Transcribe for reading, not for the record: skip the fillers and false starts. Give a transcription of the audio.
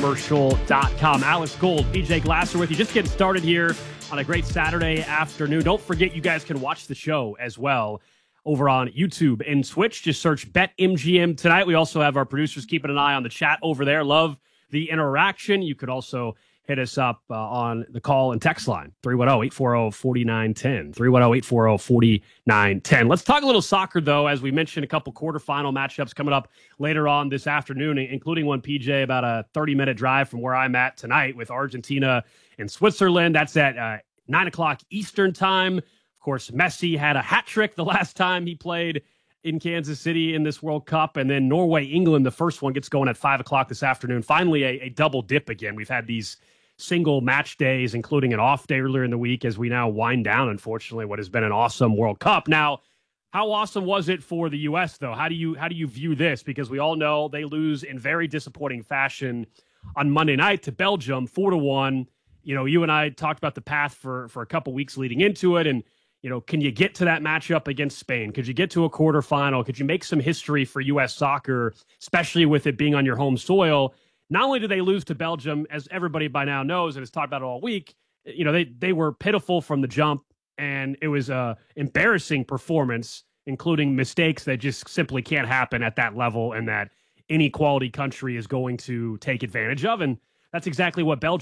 infomercial.com. Alex Gold, PJ Glasser with you. Just getting started here on a great Saturday afternoon. Don't forget, you guys can watch the show as well over on YouTube and Twitch. Just search BetMGM tonight. We also have our producers keeping an eye on the chat over there. Love the interaction. You could also hit us up on the call and text line, 310-840-4910, 310-840-4910. Let's talk a little soccer, though, as we mentioned, a couple quarterfinal matchups coming up later on this afternoon, including one, PJ, about a 30-minute drive from where I'm at tonight with Argentina and Switzerland. That's at 9 o'clock Eastern time. Of course, Messi had a hat trick the last time he played in Kansas City in this World Cup. And then Norway, England, the first one gets going at 5 o'clock this afternoon. Finally, a double dip again. We've had these single match days, including an off day earlier in the week as we now wind down, unfortunately, what has been an awesome World Cup. Now, how awesome was it for the U.S., though? How do you view this? Because we all know they lose in very disappointing fashion on Monday night to Belgium, 4-1. You know, you and I talked about the path for a couple weeks leading into it, and you know, can you get to that matchup against Spain? Could you get to a quarterfinal? Could you make some history for U.S. soccer, especially with it being on your home soil? Not only do they lose to Belgium, as everybody by now knows and has talked about it all week, you know, they were pitiful from the jump, and it was a embarrassing performance, including mistakes that just simply can't happen at that level and that any quality country is going to take advantage of. And that's exactly what Belgium